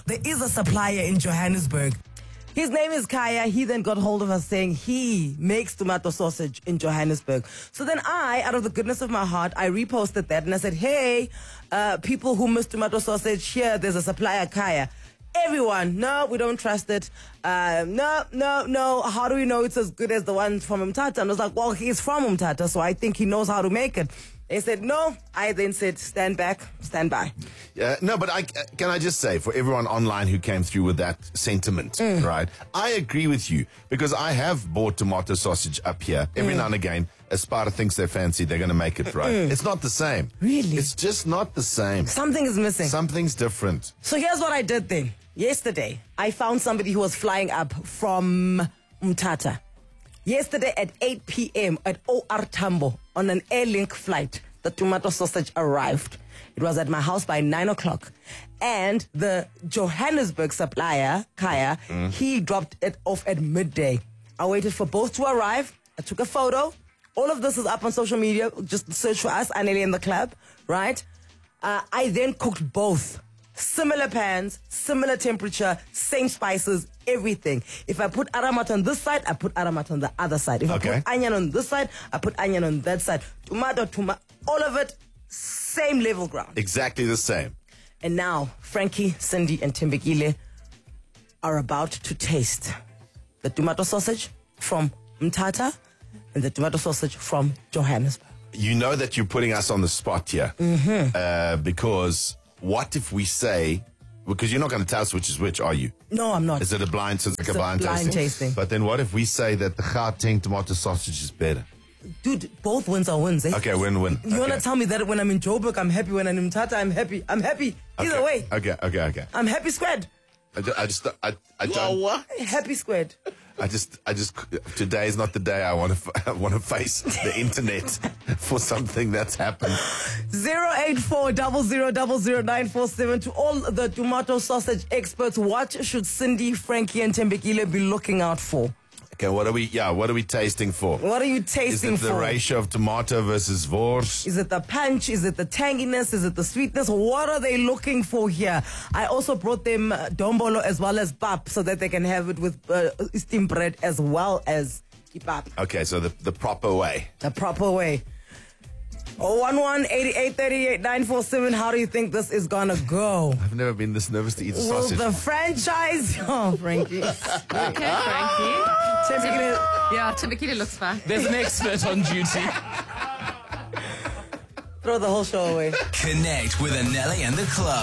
there is a supplier in Johannesburg. His name is Kaya. He then got hold of us saying he makes tomato sausage in Johannesburg. So then I, out of the goodness of my heart, I reposted that and I said, hey, people who miss tomato sausage, here, there's a supplier, Kaya. Everyone, no, we don't trust it. No. How do we know it's as good as the one from Umtata? And I was like, well, he's from Umtata, so I think he knows how to make it. They said no. I then said, stand back, stand by. No, but can I just say, for everyone online who came through with that sentiment, right? I agree with you, because I have bought tomato sausage up here. Every now and again, a Sparta thinks they're fancy, they're going to make it right. It's not the same. Really? It's just not the same. Something is missing. Something's different. So here's what I did then. Yesterday, I found somebody who was flying up from Umtata. Yesterday at 8 p.m. at OR Tambo on an Airlink flight, the tomato sausage arrived. It was at my house by 9 o'clock. And the Johannesburg supplier, Kaya, he dropped it off at midday. I waited for both to arrive. I took a photo. All of this is up on social media. Just search for us, Annelie in the Club, right? I then cooked both. Similar pans, similar temperature, same spices, everything. If I put aramat on this side, I put aramat on the other side. If I put onion on this side, I put onion on that side. Tomato, all of it, same level ground. Exactly the same. And now, Frankie, Cindy, and Thembekile are about to taste the tomato sausage from Umtata and the tomato sausage from Johannesburg. You know that you're putting us on the spot here. Because what if we say, because you're not going to tell us which is which, are you? No, I'm not. Is it a blind, so it's like It's a blind tasting. But then what if we say that the Gauteng tomato sausage is better? Dude, both wins are wins, eh? Okay, win-win. You want to tell me that when I'm in Joburg, I'm happy. When I'm in Umtata, I'm happy. I'm happy. Either way. Okay. I'm happy squared. I don't. Happy squared. I just. Today is not the day I want to face the internet for something that's happened. 084-0000-947. To all the tomato sausage experts, what should Cindy, Frankie, and Thembekile be looking out for? Okay, what are we tasting for? What are you tasting Is it the for? ratio of tomato versus wors? Is it the punch? Is it the tanginess? Is it the sweetness? What are they looking for here? I also brought them dombolo as well as pap so that they can have it with steamed bread as well as kebab. Okay, so the proper way. The proper way. 011-8838-947. How do you think this is gonna go? I've never been this nervous to eat a Will sausage. the franchise... Oh, Frankie. Okay, Frankie. Thembekile looks fine. There's an expert on duty. Throw the whole show away. Connect with Annelie and the Club.